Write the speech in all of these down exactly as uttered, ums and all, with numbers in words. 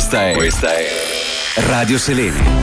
Questa è Questa è Radio Selene.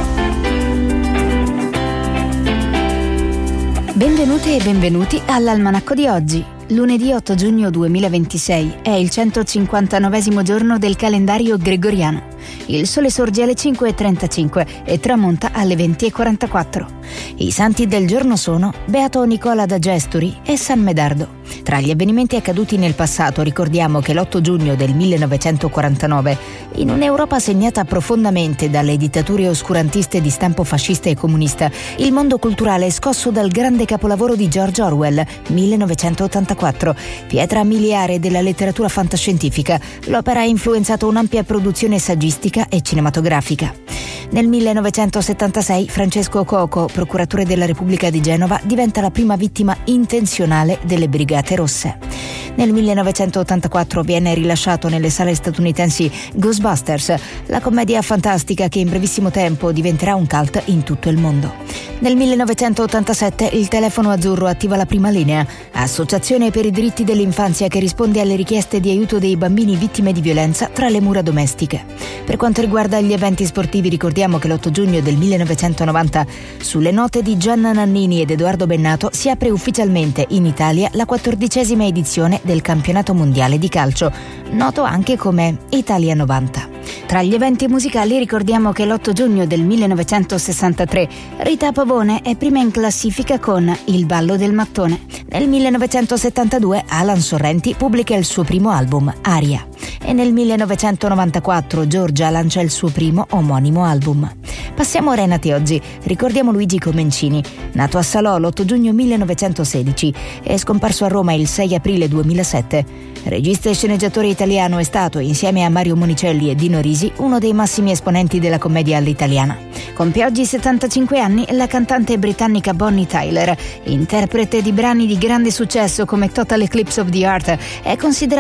Benvenute e benvenuti all'Almanacco di oggi. Lunedì otto giugno duemilaventisei è il centocinquantanovesimo giorno del calendario gregoriano. Il sole sorge alle cinque e trentacinque e tramonta alle venti e quarantaquattro. I santi del giorno sono Beato Nicola da Gesturi e San Medardo. Tra gli avvenimenti accaduti nel passato ricordiamo che l'otto giugno del millenovecentoquarantanove, in un'Europa segnata profondamente dalle dittature oscurantiste di stampo fascista e comunista, il mondo culturale è scosso dal grande capolavoro di George Orwell, millenovecentottantaquattro, pietra miliare della letteratura fantascientifica. L'opera ha influenzato un'ampia produzione saggistica e cinematografica. Nel millenovecentosettantasei Francesco Coco, procuratore della Repubblica di Genova, diventa la prima vittima intenzionale delle Brigate Rosse. Nel millenovecentottantaquattro viene rilasciato nelle sale statunitensi Ghostbusters, la commedia fantastica che in brevissimo tempo diventerà un cult in tutto il mondo. Nel millenovecentottantasette il Telefono Azzurro attiva la Prima Linea, associazione per i diritti dell'infanzia che risponde alle richieste di aiuto dei bambini vittime di violenza tra le mura domestiche. Per quanto riguarda gli eventi sportivi, ricordiamo che l'otto giugno del millenovecentonovanta, sulle note di Gianna Nannini ed Edoardo Bennato, si apre ufficialmente in Italia la quattordicesima edizione del Campionato Mondiale di Calcio, noto anche come Italia novanta. Tra gli eventi musicali ricordiamo che l'otto giugno del millenovecentosessantatré Rita Pavone è prima in classifica con Il ballo del mattone. Nel millenovecentosettantadue Alan Sorrenti pubblica il suo primo album, Aria. E nel millenovecentonovantaquattro Giorgia lancia il suo primo omonimo album. Passiamo ora ai nati oggi. Ricordiamo Luigi Comencini, nato a Salò l'otto giugno millenovecentosedici e scomparso a Roma il sei aprile duemilasette. Regista e sceneggiatore italiano, è stato, insieme a Mario Monicelli e Dino Risi, uno dei massimi esponenti della commedia all'italiana. Compie oggi settantacinque anni la cantante britannica Bonnie Tyler, interprete di brani di grande successo come Total Eclipse of the Heart, è considerata